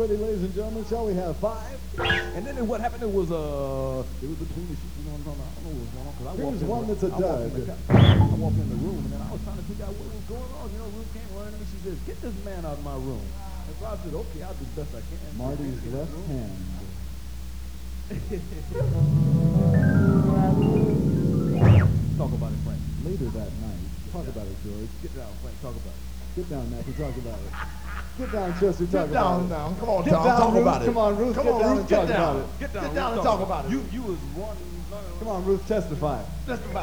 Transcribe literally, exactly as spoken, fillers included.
already, ladies and gentlemen. Shall we have five? And then what happened? It was uh, it was between the sheets. You know what I'm talking about? I don't know what was going on because I Here's walked in one the, that's a I walked in dud. the, I walked in the room and then I was trying to figure out what was going on. You know, Ruth came running to me. She says, "Get this man out of my room." And so I said, "Okay, I'll do the best I can." Marty's left hand. Talk about it, Frank. Later that night. Talk about it, George. Get down, Frank. Talk about it. Get down, Mac, and talk about it. Get down, Chester, talk Get about down it. now. Come on, Get Tom. down, Talk Ruth. about it. Come on, Ruth. Come Get on, down Ruth. and Get talk down. about it. Get down. Get down Ruth, and talk talk about it. You you was running. Come on, Ruth, testify. Testify.